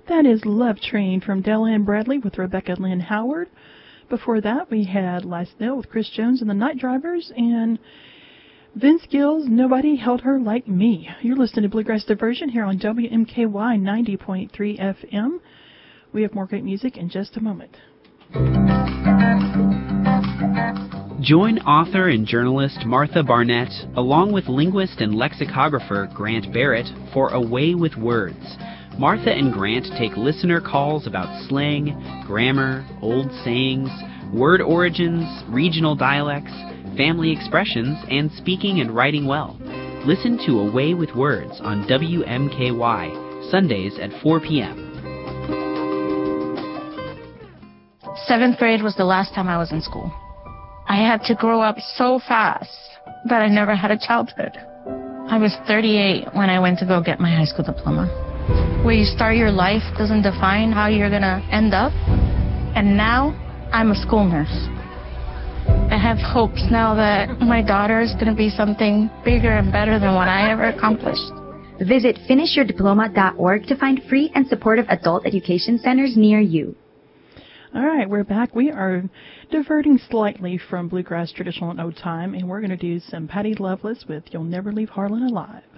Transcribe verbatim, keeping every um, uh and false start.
That is Love Train from Della Ann Bradley with Rebecca Lynn Howard. Before that, we had Last Nail with Chris Jones and the Night Drivers, and Vince Gill's Nobody Held Her Like Me. You're listening to Bluegrass Diversion here on W M K Y ninety point three F M. We have more great music in just a moment. Join author and journalist Martha Barnett, along with linguist and lexicographer Grant Barrett, for A Way with Words. Martha and Grant take listener calls about slang, grammar, old sayings, word origins, regional dialects, family expressions, and speaking and writing well. Listen to A Way with Words on W M K Y, Sundays at four p.m. Seventh grade was the last time I was in school. I had to grow up so fast that I never had a childhood. I was thirty-eight when I went to go get my high school diploma. Where you start your life doesn't define how you're going to end up. And now, I'm a school nurse. I have hopes now that my daughter is going to be something bigger and better than what I ever accomplished. Visit finish your diploma dot org to find free and supportive adult education centers near you. All right, we're back. We are diverting slightly from bluegrass, traditional, and old time, and we're going to do some Patty Loveless with You'll Never Leave Harlan Alive.